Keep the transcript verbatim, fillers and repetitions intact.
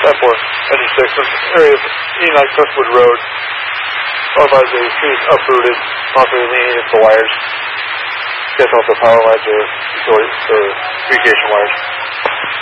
F four, engine six, from the area of Enoch Crestwood Road. Otherwise, the tree is uprooted, possibly leaning into the wires. Guess also power lines or utility or communication wires.